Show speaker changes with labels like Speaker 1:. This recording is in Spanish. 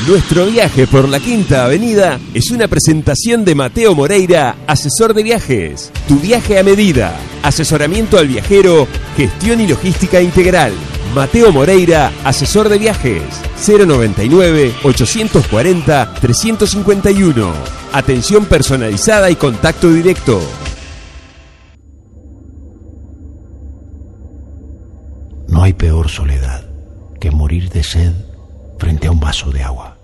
Speaker 1: Nuestro viaje por la Quinta Avenida es una presentación de Mateo Moreira, asesor de viajes. Tu viaje a medida, asesoramiento al viajero, gestión y logística integral. Mateo Moreira, asesor de viajes. 099-840-351. Atención personalizada y contacto directo.
Speaker 2: No hay peor soledad que morir de sed frente a un vaso de agua.